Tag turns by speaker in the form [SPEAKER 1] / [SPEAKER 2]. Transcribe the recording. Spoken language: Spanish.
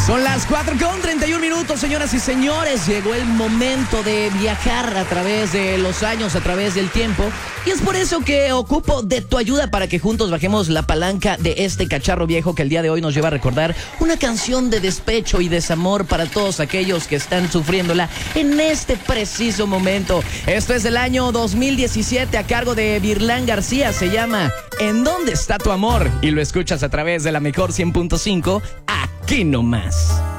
[SPEAKER 1] Son las 4:31, señoras y señores. Llegó el momento de viajar a través de los años, a través del tiempo. Y es por eso que ocupo de tu ayuda para que juntos bajemos la palanca de este cacharro viejo que el día de hoy nos lleva a recordar una canción de despecho y desamor para todos aquellos que están sufriéndola en este preciso momento. Esto es del año 2017 a cargo de Virlán García. Se llama ¿En dónde está tu amor? Y lo escuchas a través de la mejor 100.5. Aquí nomás.